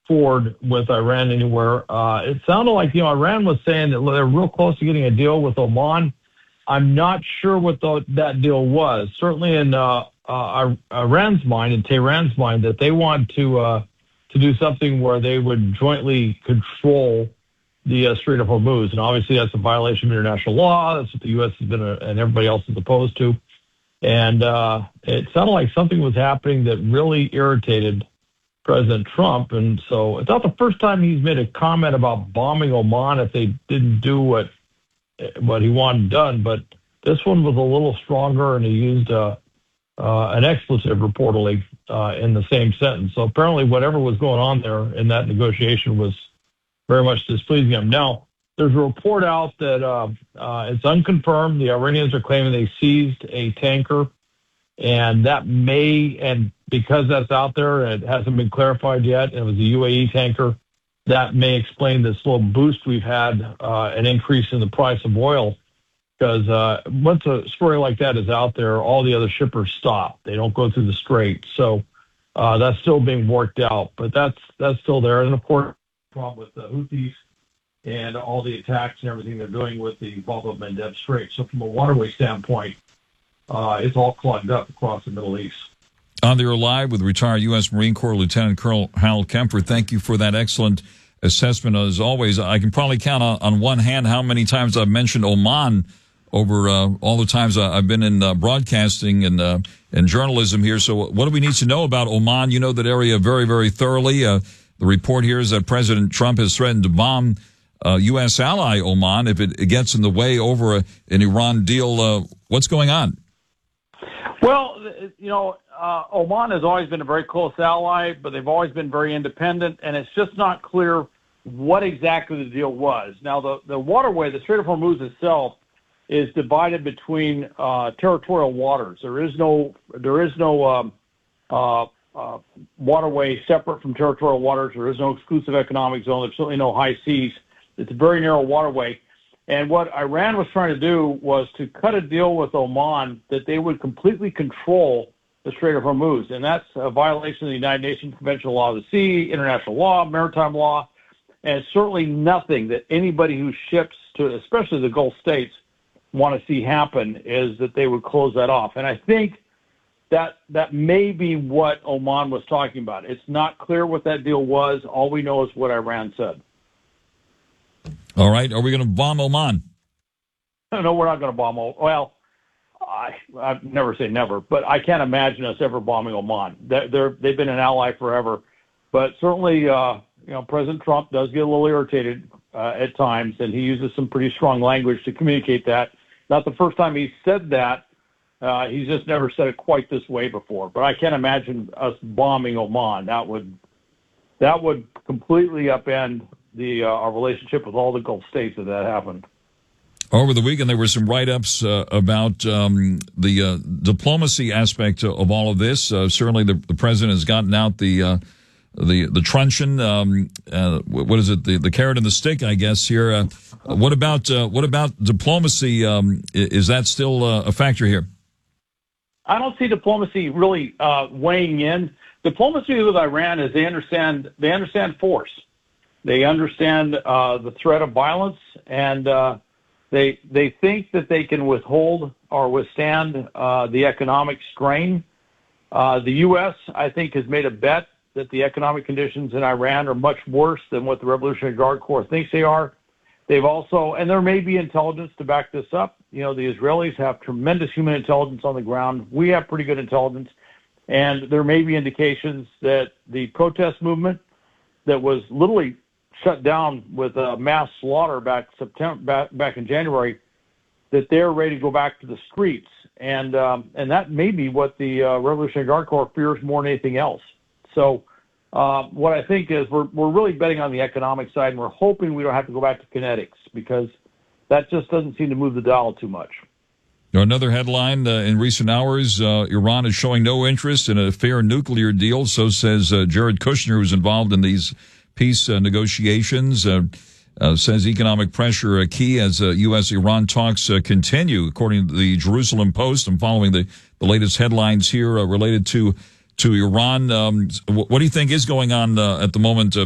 forward with Iran anywhere. It sounded like, Iran was saying that they're real close to getting a deal with Oman. I'm not sure what that deal was. Certainly in Iran's mind and Tehran's mind, that they want to do something where they would jointly control the Strait of Hormuz. And obviously that's a violation of international law. That's what the U.S. has been and everybody else is opposed to. And it sounded like something was happening that really irritated President Trump. And so it's not the first time he's made a comment about bombing Oman if they didn't do what he wanted done. But this one was a little stronger, and he used an expletive reportedly in the same sentence. So apparently whatever was going on there in that negotiation was very much displeasing him. Now, there's a report out that it's unconfirmed. The Iranians are claiming they seized a tanker, and because that's out there and it hasn't been clarified yet, and it was a UAE tanker, that may explain this little boost we've had, an increase in the price of oil. Because once a story like that is out there, all the other shippers stop. They don't go through the strait. So that's still being worked out, but that's still there. And of course, problem with the Houthis and all the attacks and everything they're doing with the Bab el-Mandeb Strait. So from a waterway standpoint, it's all clogged up across the Middle East. On the air live with retired U.S. Marine Corps Lieutenant Colonel Harold Kemper. Thank you for that excellent assessment. As always, I can probably count on one hand how many times I've mentioned Oman over all the times I've been in broadcasting and journalism here. So what do we need to know about Oman? You know that area very, very thoroughly. The report here is that President Trump has threatened to bomb U.S. ally Oman if it gets in the way over an Iran deal. What's going on? Well, Oman has always been a very close ally, but they've always been very independent, and it's just not clear what exactly the deal was. Now, the waterway, the Strait of Hormuz itself, is divided between territorial waters. There is no waterway separate from territorial waters. There is no exclusive economic zone. There's certainly no high seas. It's a very narrow waterway. And what Iran was trying to do was to cut a deal with Oman that they would completely control the Strait of Hormuz. And that's a violation of the United Nations Convention on Law of the Sea, international law, maritime law, and certainly nothing that anybody who ships to, especially the Gulf states, want to see happen is that they would close that off. And I think that may be what Oman was talking about. It's not clear what that deal was. All we know is what Iran said. All right. Are we going to bomb Oman? No, we're not going to bomb Oman. Well, I never say never, but I can't imagine us ever bombing Oman. They've been an ally forever. But certainly, President Trump does get a little irritated at times, and he uses some pretty strong language to communicate that. Not the first time he said that. He's just never said it quite this way before. But I can't imagine us bombing Oman. That would completely upend our relationship with all the Gulf states if that happened. Over the weekend, there were some write-ups about the diplomacy aspect of all of this. Certainly, the president has gotten out the truncheon. What is it? The carrot and the stick, I guess. Here, what about diplomacy? Is that still a factor here? I don't see diplomacy really weighing in. Diplomacy with Iran is they understand force. They understand the threat of violence, and they think that they can withhold or withstand the economic strain. The U.S., I think, has made a bet that the economic conditions in Iran are much worse than what the Revolutionary Guard Corps thinks they are. They've also, and there may be intelligence to back this up. The Israelis have tremendous human intelligence on the ground. We have pretty good intelligence. And there may be indications that the protest movement that was literally shut down with a mass slaughter back in January, that they're ready to go back to the streets. And that may be what the Revolutionary Guard Corps fears more than anything else. So what I think is we're really betting on the economic side, and we're hoping we don't have to go back to kinetics, because that just doesn't seem to move the dial too much. Another headline in recent hours, Iran is showing no interest in a fair nuclear deal. So says Jared Kushner, who's involved in these peace negotiations, says economic pressure a key as U.S.-Iran talks continue, according to the Jerusalem Post. I'm following the latest headlines here related to Iran. What do you think is going on at the moment,